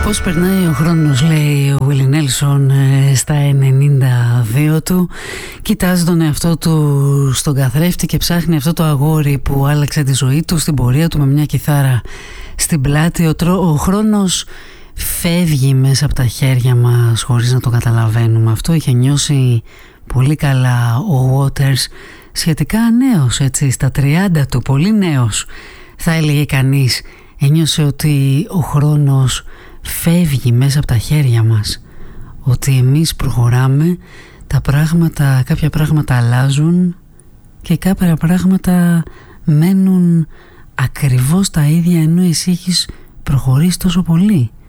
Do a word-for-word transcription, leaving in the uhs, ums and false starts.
Πώς περνάει ο χρόνος, λέει ο Willie Nelson στα ενενήντα δύο του. Κοιτάζει τον εαυτό του στον καθρέφτη και ψάχνει αυτό το αγόρι που άλλαξε τη ζωή του στην πορεία του με μια κιθάρα στην πλάτη. Ο, τρο... ο χρόνος φεύγει μέσα από τα χέρια μας χωρίς να το καταλαβαίνουμε. Αυτό είχε νιώσει πολύ καλά ο Waters, σχετικά νέος, έτσι, στα τριάντα του, πολύ νέος θα έλεγε κανείς. Ένιωσε ότι ο χρόνος φεύγει μέσα από τα χέρια μας, ότι εμείς προχωράμε, τα πράγματα, κάποια πράγματα αλλάζουν και κάποια πράγματα μένουν ακριβώς τα ίδια, ενώ εσύ έχεις προχωρήσει τόσο πολύ.